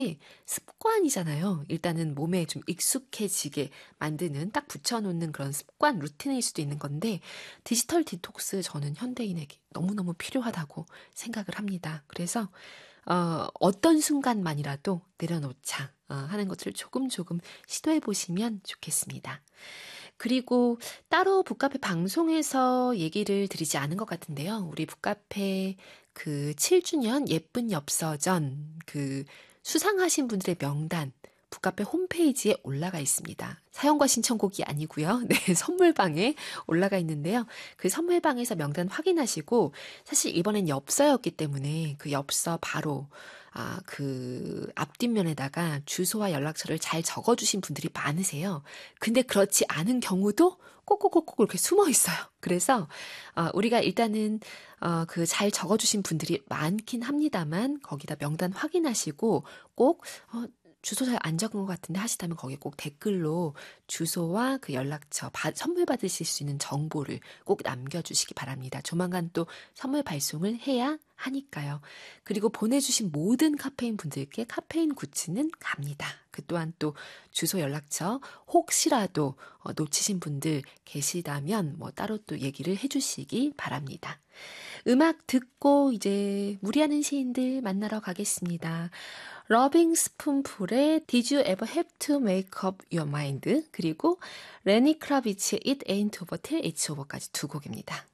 습관이잖아요. 일단은 몸에 좀 익숙해지게 만드는 딱 붙여놓는 그런 습관, 루틴일 수도 있는 건데 디지털 디톡스 저는 현대인에게 너무너무 필요하다고 생각을 합니다. 그래서 어떤 순간만이라도 내려놓자 하는 것을 조금 조금 시도해 보시면 좋겠습니다. 그리고 따로 북카페 방송에서 얘기를 드리지 않은 것 같은데요. 우리 북카페 그 7주년 예쁜 엽서전 그 수상하신 분들의 명단 북카페 홈페이지에 올라가 있습니다. 사연과 신청곡이 아니고요. 네, 선물방에 올라가 있는데요. 그 선물방에서 명단 확인하시고 사실 이번엔 엽서였기 때문에 그 엽서 바로 그 앞뒷면에다가 주소와 연락처를 잘 적어주신 분들이 많으세요. 근데 그렇지 않은 경우도 꼭꼭꼭꼭 이렇게 숨어 있어요. 그래서 우리가 일단은 그 잘 적어주신 분들이 많긴 합니다만 거기다 명단 확인하시고 꼭 주소 잘 안 적은 것 같은데 하시다면 거기에 꼭 댓글로 주소와 그 연락처, 선물 받으실 수 있는 정보를 꼭 남겨주시기 바랍니다. 조만간 또 선물 발송을 해야 하니까요. 그리고 보내주신 모든 카페인 분들께 카페인 굿즈는 갑니다. 그 또한 또 주소 연락처 혹시라도 놓치신 분들 계시다면 뭐 따로 또 얘기를 해주시기 바랍니다. 음악 듣고 이제 무리하는 시인들 만나러 가겠습니다. 러빙 스푼풀의 Did You Ever Have to Make Up Your Mind 그리고 레니 크라비치의 It Ain't Over Till It's Over까지 두 곡입니다.